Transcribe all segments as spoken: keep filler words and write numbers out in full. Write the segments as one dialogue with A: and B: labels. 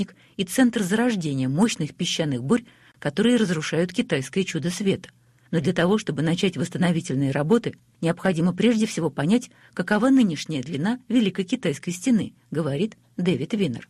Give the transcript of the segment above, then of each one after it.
A: источник и центр зарождения мощных песчаных бурь, которые разрушают китайское чудо света. Но для того, чтобы начать восстановительные работы, необходимо прежде всего понять, какова нынешняя длина Великой Китайской стены, говорит Дэвид Винер.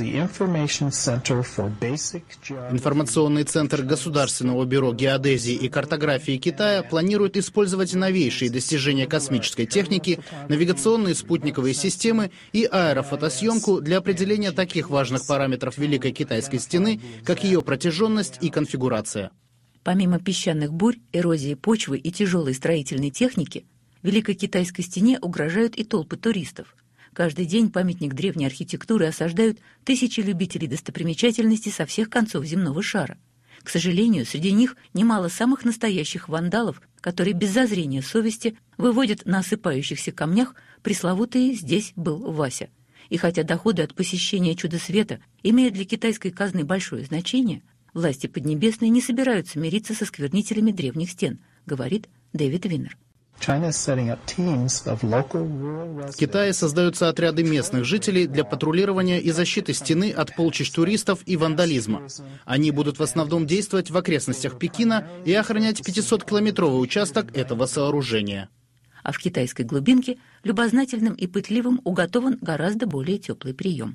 B: Информационный центр Государственного бюро геодезии и картографии Китая планирует использовать новейшие достижения космической техники, навигационные спутниковые системы и аэрофотосъемку для определения таких важных параметров Великой Китайской стены, как ее протяженность и конфигурация.
A: Помимо песчаных бурь, эрозии почвы и тяжелой строительной техники, Великой Китайской стене угрожают и толпы туристов. Каждый день памятник древней архитектуры осаждают тысячи любителей достопримечательностей со всех концов земного шара. К сожалению, среди них немало самых настоящих вандалов, которые без зазрения совести выводят на осыпающихся камнях пресловутые «здесь был Вася». И хотя доходы от посещения чуда света имеют для китайской казны большое значение, власти Поднебесной не собираются мириться со сквернителями древних стен, говорит Дэвид Винер.
B: В Китае создаются отряды местных жителей для патрулирования и защиты стены от полчищ туристов и вандализма. Они будут в основном действовать в окрестностях Пекина и охранять пятисоткилометровый участок этого сооружения.
A: А в китайской глубинке любознательным и пытливым уготован гораздо более теплый прием.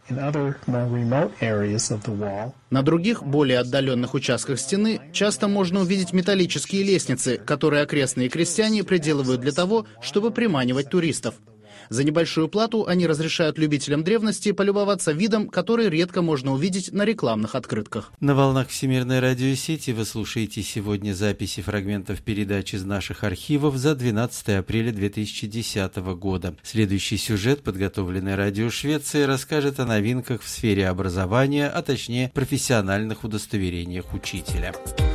B: На других, более отдаленных участках стены часто можно увидеть металлические лестницы, которые окрестные крестьяне приделывают для того, чтобы приманивать туристов. За небольшую плату они разрешают любителям древности полюбоваться видом, который редко можно увидеть на рекламных открытках.
C: На волнах Всемирной радиосети вы слушаете сегодня записи фрагментов передач из наших архивов за двенадцатое апреля две тысячи десятого года. Следующий сюжет, подготовленный Радио Швеции, расскажет о новинках в сфере образования, а точнее профессиональных удостоверениях учителя.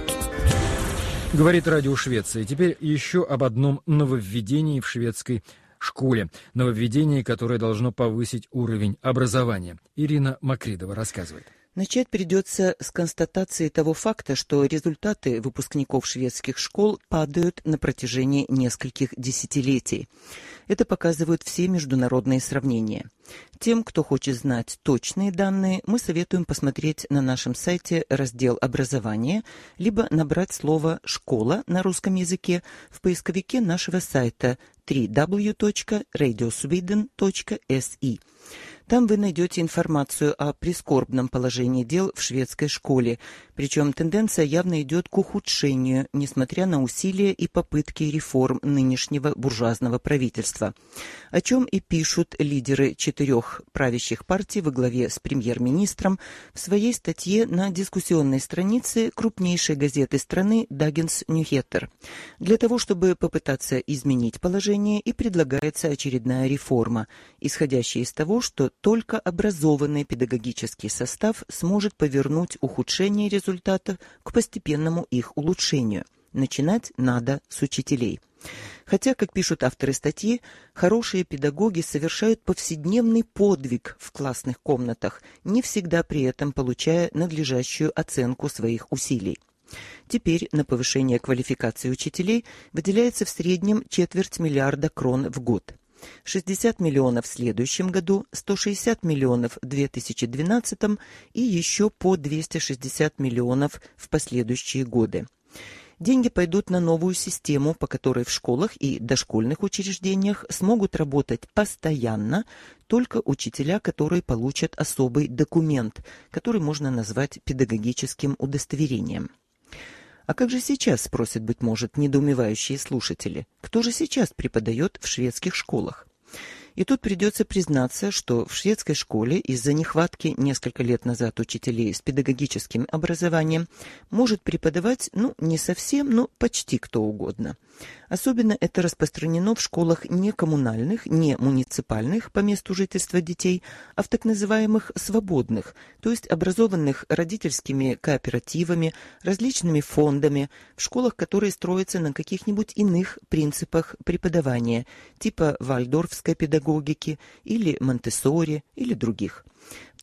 D: Говорит Радио Швеции. Теперь еще об одном нововведении в шведской школе. Нововведение, которое должно повысить уровень образования. Ирина Макридова рассказывает.
E: Начать придется с констатации того факта, что результаты выпускников шведских школ падают на протяжении нескольких десятилетий. Это показывают все международные сравнения. Тем, кто хочет знать точные данные, мы советуем посмотреть на нашем сайте раздел «Образование», либо набрать слово «школа» на русском языке в поисковике нашего сайта дабл ю дабл ю дабл ю точка радио свиден точка эс и. Там вы найдете информацию о прискорбном положении дел в шведской школе, причем тенденция явно идет к ухудшению, несмотря на усилия и попытки реформ нынешнего буржуазного правительства, о чем и пишут лидеры четырех правящих партий во главе с премьер-министром в своей статье на дискуссионной странице крупнейшей газеты страны «Дагенс Нюхеттер». Для того, чтобы попытаться изменить положение, и предлагается очередная реформа, исходящая из того, что только образованный педагогический состав сможет повернуть ухудшение результатов к постепенному их улучшению. Начинать надо с учителей. Хотя, как пишут авторы статьи, хорошие педагоги совершают повседневный подвиг в классных комнатах, не всегда при этом получая надлежащую оценку своих усилий. Теперь на повышение квалификации учителей выделяется в среднем четверть миллиарда крон в год. шестьдесят миллионов в следующем году, сто шестьдесят миллионов в две тысячи двенадцатом и еще по двести шестьдесят миллионов в последующие годы. Деньги пойдут на новую систему, по которой в школах и дошкольных учреждениях смогут работать постоянно только учителя, которые получат особый документ, который можно назвать педагогическим удостоверением. А как же сейчас, спросят, быть может, недоумевающие слушатели? Кто же сейчас преподает в шведских школах? И тут придется признаться, что в шведской школе из-за нехватки несколько лет назад учителей с педагогическим образованием может преподавать, ну, не совсем, но почти кто угодно. Особенно это распространено в школах не коммунальных, не муниципальных по месту жительства детей, а в так называемых свободных, то есть образованных родительскими кооперативами, различными фондами, в школах, которые строятся на каких-нибудь иных принципах преподавания, типа вальдорфской педагогики или монтессори или других. В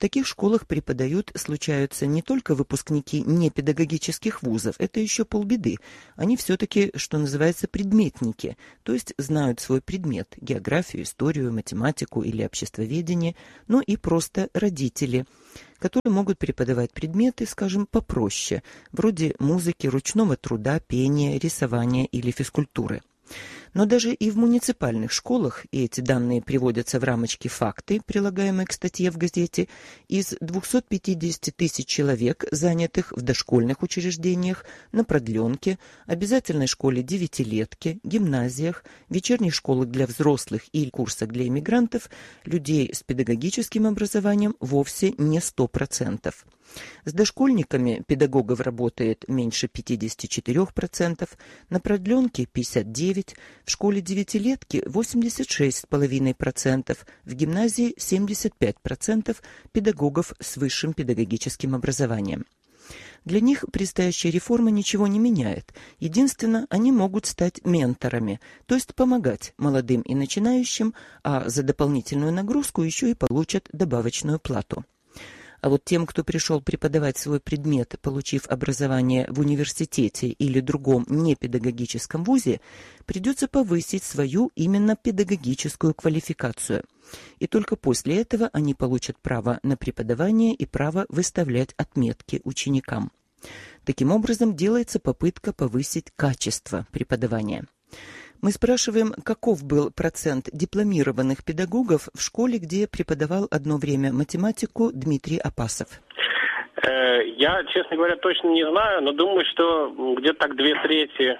E: таких школах преподают, случаются не только выпускники непедагогических вузов, это еще полбеды. Они все-таки, что называется, предметники, то есть знают свой предмет – географию, историю, математику или обществоведение, но и просто родители, которые могут преподавать предметы, скажем, попроще, вроде музыки, ручного труда, пения, рисования или физкультуры. Но даже и в муниципальных школах, и эти данные приводятся в рамочке «Факты», прилагаемые к статье в газете, из двухсот пятидесяти тысяч человек, занятых в дошкольных учреждениях, на продленке, обязательной школе девятилетки, гимназиях, вечерних школах для взрослых и курсах для иммигрантов, людей с педагогическим образованием вовсе не сто процентов. С дошкольниками педагогов работает меньше пятьдесят четыре процента, на продленке пятьдесят девять процентов, в школе девятилетки восемьдесят шесть целых пять десятых процента, в гимназии семьдесят пять процентов педагогов с высшим педагогическим образованием. Для них предстоящая реформа ничего не меняет. Единственное, они могут стать менторами, то есть помогать молодым и начинающим, а за дополнительную нагрузку еще и получат добавочную плату. А вот тем, кто пришел преподавать свой предмет, получив образование в университете или другом непедагогическом вузе, придется повысить свою именно педагогическую квалификацию. И только после этого они получат право на преподавание и право выставлять отметки ученикам. Таким образом, делается попытка повысить качество преподавания. Мы спрашиваем, каков был процент дипломированных педагогов в школе, где преподавал одно время математику Дмитрий Апасов.
F: Я, честно говоря, точно не знаю, но думаю, что где-то так две трети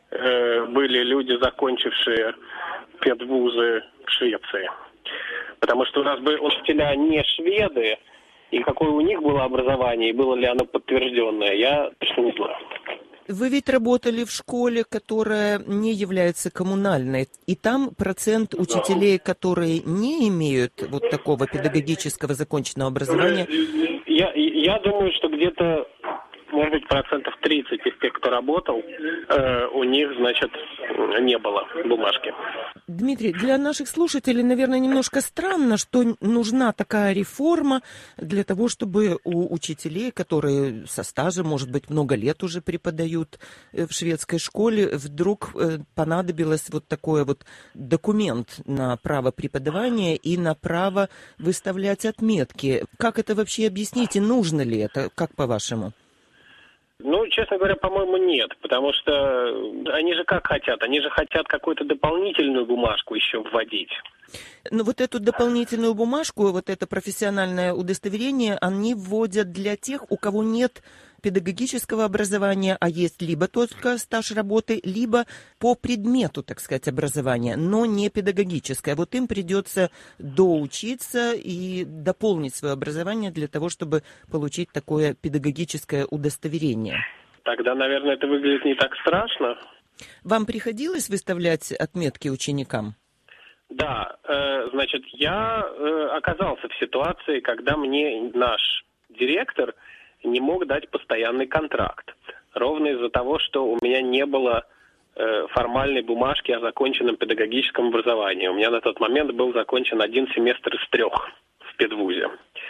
F: были люди, закончившие педвузы в Швеции. Потому что у нас были учителя не шведы, и какое у них было образование, и было ли оно подтвержденное, я точно не знаю.
E: Вы ведь работали в школе, которая не является коммунальной, и там процент учителей, которые не имеют вот такого педагогического законченного образования...
F: Я, я думаю, что где-то, может быть, процентов тридцать из тех, кто работал, э, у них, значит, не было бумажки.
E: Дмитрий, для наших слушателей, наверное, немножко странно, что нужна такая реформа для того, чтобы у учителей, которые со стажем, может быть, много лет уже преподают в шведской школе, вдруг понадобилось вот такой вот документ на право преподавания и на право выставлять отметки. Как это вообще объясните? Нужно ли это? Как по-вашему?
F: Ну, честно говоря, по-моему, нет, потому что они же как хотят? Они же хотят какую-то дополнительную бумажку еще вводить.
E: Ну, вот эту дополнительную бумажку, вот это профессиональное удостоверение, они вводят для тех, у кого нет педагогического образования, а есть либо только стаж работы, либо по предмету, так сказать, образования, но не педагогическое. Вот им придется доучиться и дополнить свое образование для того, чтобы получить такое педагогическое удостоверение.
F: Тогда, наверное, это выглядит не так страшно.
E: Вам приходилось выставлять отметки ученикам?
F: Да, э, значит, я э, оказался в ситуации, когда мне наш директор не мог дать постоянный контракт. Ровно из-за того, что у меня не было э, формальной бумажки о законченном педагогическом образовании. У меня на тот момент был закончен один семестр из трех в педвузе.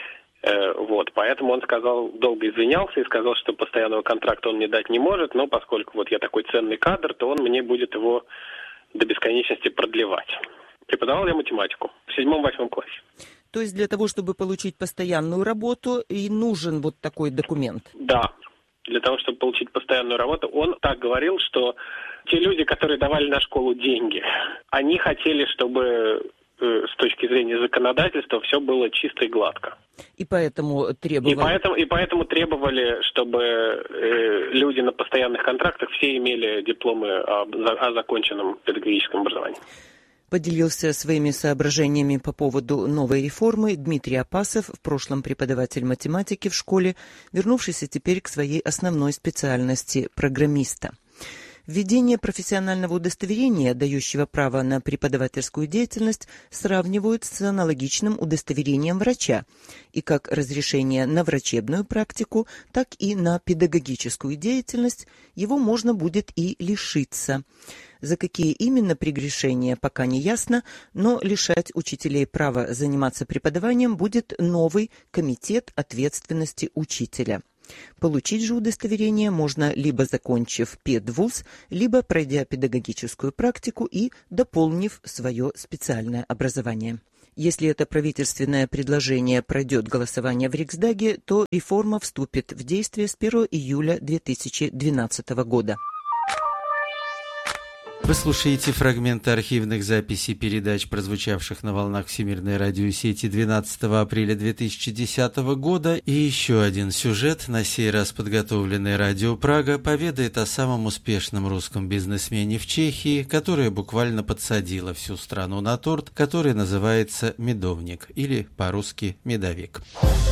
F: Э, вот, поэтому он сказал, долго извинялся и сказал, что постоянного контракта он мне дать не может, но поскольку вот я такой ценный кадр, то он мне будет его до бесконечности продлевать. Преподавал я математику в седьмом-восьмом классе.
E: То есть для того, чтобы получить постоянную работу, и нужен вот такой документ?
F: Да, для того, чтобы получить постоянную работу. Он так говорил, что те люди, которые давали на школу деньги, они хотели, чтобы э, с точки зрения законодательства все было чисто и гладко.
E: И поэтому требовали...
F: И поэтому, и поэтому требовали, чтобы э, люди на постоянных контрактах все имели дипломы о, о законченном педагогическом образовании.
E: Поделился своими соображениями по поводу новой реформы Дмитрий Апасов, в прошлом преподаватель математики в школе, вернувшийся теперь к своей основной специальности программиста. Введение профессионального удостоверения, дающего право на преподавательскую деятельность, сравнивают с аналогичным удостоверением врача, и как разрешение на врачебную практику, так и на педагогическую деятельность его можно будет и лишиться. За какие именно прегрешения, пока не ясно, но лишать учителей права заниматься преподаванием будет новый комитет ответственности учителя. Получить же удостоверение можно либо закончив педвуз, либо пройдя педагогическую практику и дополнив свое специальное образование. Если это правительственное предложение пройдет голосование в Риксдаге, то реформа вступит в действие с первого июля две тысячи двенадцатого года.
C: Вы слушаете фрагменты архивных записей передач, прозвучавших на волнах Всемирной радиосети двенадцатого апреля две тысячи десятого года. И еще один сюжет, на сей раз подготовленный Радио Прага, поведает о самом успешном русском бизнесмене в Чехии, которая буквально подсадила всю страну на торт, который называется «медовник» или по-русски «медовик».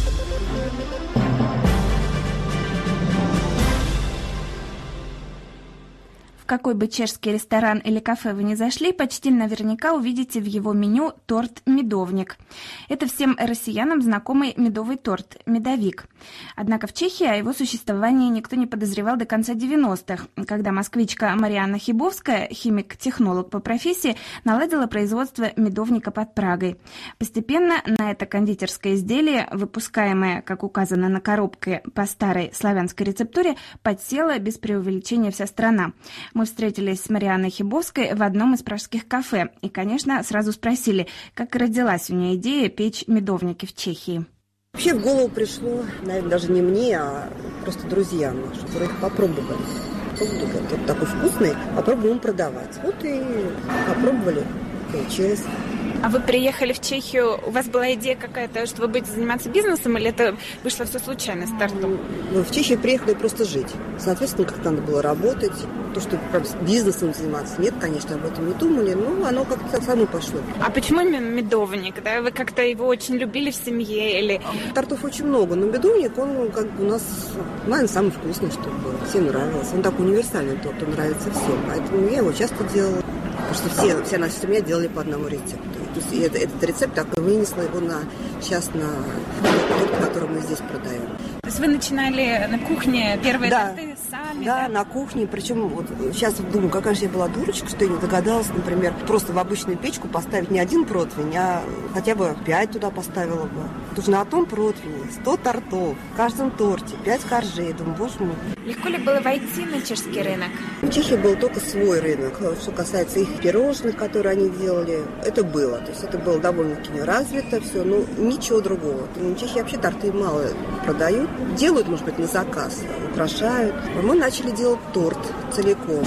G: В какой бы чешский ресторан или кафе вы ни зашли, почти наверняка увидите в его меню торт «медовник». Это всем россиянам знакомый медовый торт «медовик». Однако в Чехии о его существовании никто не подозревал до конца девяностых, когда москвичка Марианна Хибовская, химик-технолог по профессии, наладила производство медовника под Прагой. Постепенно на это кондитерское изделие, выпускаемое, как указано на коробке, по старой славянской рецептуре, подсела без преувеличения вся страна. Мы встретились с Марианной Хибовской в одном из пражских кафе и, конечно, сразу спросили, как родилась у нее идея печь медовники в Чехии.
H: Вообще в голову пришло, наверное, даже не мне, а просто друзьям, которые их попробовали. Попробовали, вот такой вкусный, попробуем продавать. Вот и попробовали, получилось.
G: А вы приехали в Чехию, у вас была идея какая-то, что вы будете заниматься бизнесом, или это вышло все случайно, стартом?
H: Мы в Чехию приехали просто жить. Соответственно, как-то надо было работать. То, что бизнесом заниматься, нет, конечно, об этом не думали, но оно как-то само пошло.
G: А почему именно медовник? Да? Вы как-то его очень любили в семье? Или...
H: Тортов очень много, но медовник, он как бы у нас, наверное, самый вкусный, что было. Всем нравился. Он такой универсальный торт, он нравится всем. Поэтому я его часто делала. Потому что все, вся наша семья делали по одному рецепту. То есть это, этот рецепт так и вынесла его на, сейчас на торт, который мы здесь продаем.
G: То есть вы начинали на кухне первые
H: да.
G: торты сами?
H: Да,
G: да,
H: на кухне. Причем вот сейчас думаю, какая же я была дурочка, что я не догадалась, например, просто в обычную печку поставить не один противень, а хотя бы пять туда поставила бы. Потому что на одном противне сто тортов, в каждом торте пять коржей. Думаю, боже мой.
G: Легко ли было войти на чешский рынок?
H: В Чехии был только свой рынок. Что касается их пирожных, которые они делали, это было. То есть это было довольно-таки развито все, но ничего другого. В Чехии вообще торты мало продают. Делают, может быть, на заказ, украшают. Мы начали делать торт целиком.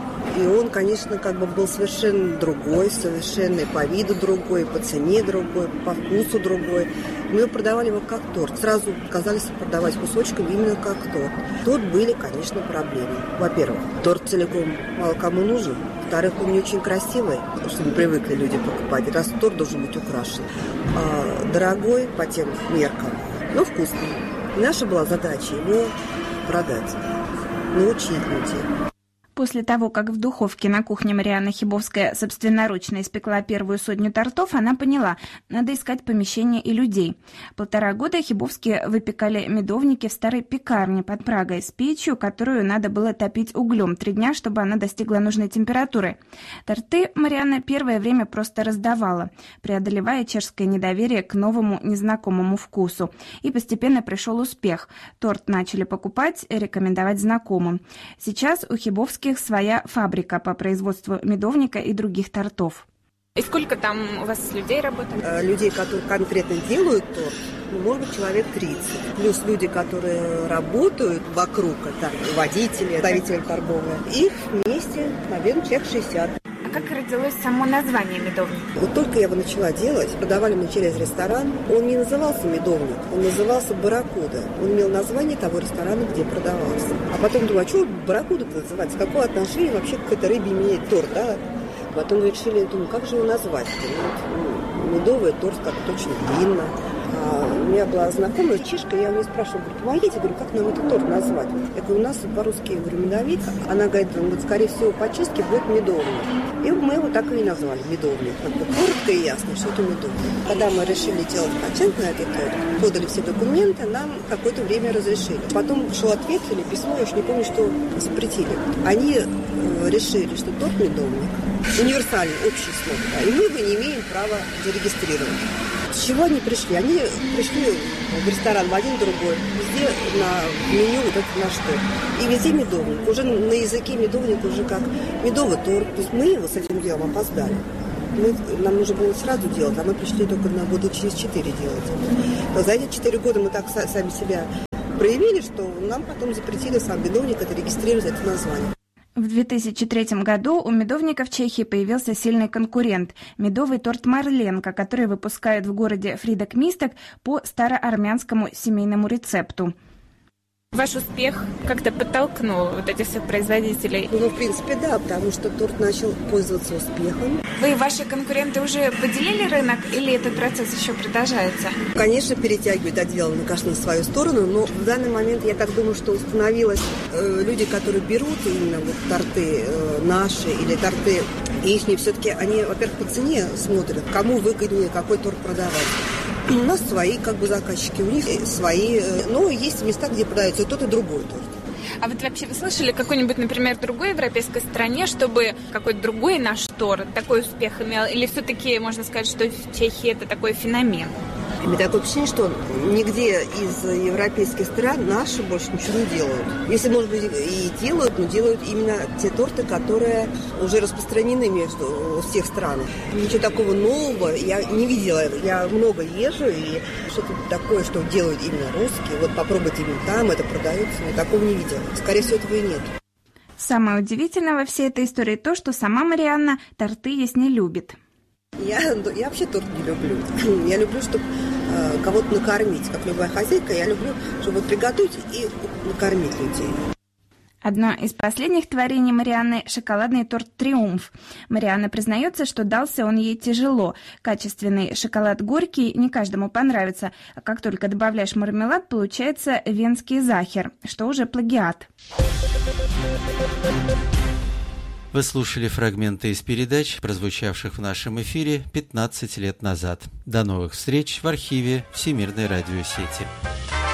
H: И он, конечно, как бы был совершенно другой, совершенно по виду другой, по цене другой, по вкусу другой. Мы продавали его как торт. Сразу отказались продавать кусочками именно как торт. Тут были, конечно, проблемы. Во-первых, торт целиком мало кому нужен. Во-вторых, он не очень красивый, чтобы привыкли люди покупать. Раз торт должен быть украшен. А дорогой по тем меркам, но вкусный. И наша была задача его продать, научить людей.
G: После того, как в духовке на кухне Марианна Хибовская собственноручно испекла первую сотню тортов, она поняла, надо искать помещение и людей. Полтора года Хибовские выпекали медовники в старой пекарне под Прагой с печью, которую надо было топить углем три дня, чтобы она достигла нужной температуры. Торты Марианна первое время просто раздавала, преодолевая чешское недоверие к новому незнакомому вкусу. И постепенно пришел успех. Торт начали покупать, рекомендовать знакомым. Сейчас у Хибовских своя фабрика по производству медовника и других тортов. И сколько там у вас людей работает?
H: Людей, которые конкретно делают торт, ну, может быть, человек тридцать. Плюс люди, которые работают вокруг, это водители, представители торговые. Их вместе, наверное, человек шестьдесят.
G: А как родилось само название медовник?
H: Вот только я его начала делать, продавали мы через ресторан. Он не назывался медовник, он назывался барракуда. Он имел название того ресторана, где продавался. А потом думаю, а что барракуда-то называется? Какое отношение вообще к этой рыбе имеет торт, да? Потом решили, думаю, как же его назвать? Ну, медовый торт как-то очень длинно. А меня была знакомая чешка, я у нее спрашивала, говорю, помогите, говорю, как нам этот торт назвать? Я говорю, у нас по-русски, я говорю, медовик. Она говорит, ну, вот, скорее всего, по-чешски будет медовник. И мы его так и назвали, медовник. Как бы коротко и ясно, что это медовник. Когда мы решили делать патент на этот торт, подали все документы, нам какое-то время разрешили. Потом пришло ответ или письмо, я уж не помню, что запретили. Они э, решили, что торт медовник универсальный, общий слог, да, и мы его не имеем права зарегистрировать. С чего они пришли? Они пришли в ресторан в один, другой, везде на меню вот этот наш торт. И везде медовник. Уже на языке медовник уже как медовый торт. То есть мы его с этим делом опоздали. Мы, нам нужно было сразу делать, а мы пришли только на года через четыре делать. Но за эти четыре года мы так сами себя проявили, что нам потом запретили сам медовник это регистрировать, это название.
G: В две тысячи третьем году у медовника в Чехии появился сильный конкурент – медовый торт «Марленка», который выпускают в городе Фридек Мистек по староармянскому семейному рецепту.
I: Ваш успех как-то подтолкнул вот этих всех производителей?
H: Ну, в принципе, да, потому что торт начал пользоваться успехом.
I: Вы и ваши конкуренты уже поделили рынок или этот процесс еще продолжается?
H: Конечно, перетягивает отдел на каждую свою сторону, но в данный момент, я так думаю, что установилось э, люди, которые берут именно вот торты э, наши или торты ихние, все-таки они, во-первых, по цене смотрят, кому выгоднее какой торт продавать. У нас свои как бы заказчики, у них свои, но есть места, где продается и тот, и другой торт.
I: А вот вообще вы слышали какой-нибудь, например, другой европейской стране, чтобы какой-то другой наш торт такой успех имел? Или все-таки можно сказать, что в Чехии это такой феномен?
H: У меня такое впечатление, что нигде из европейских стран наши больше ничего не делают. Если, может быть, и делают, но делают именно те торты, которые уже распространены между всех стран. Ничего такого нового я не видела. Я много езжу, и что-то такое, что делают именно русские. Вот попробуйте именно там, это продается. Я такого не видела. Скорее всего, этого и нет.
G: Самое удивительное во всей этой истории то, что сама Марианна торты есть не любит.
H: Я, я вообще торт не люблю. Я люблю, чтобы э, кого-то накормить. Как любая хозяйка, я люблю, чтобы приготовить и накормить людей.
G: Одно из последних творений Марианны – шоколадный торт «Триумф». Марианна признается, что дался он ей тяжело. Качественный шоколад горький не каждому понравится. А как только добавляешь мармелад, получается венский захер, что уже плагиат.
C: Вы слушали фрагменты из передач, прозвучавших в нашем эфире пятнадцать лет назад. До новых встреч в архиве Всемирной радиосети.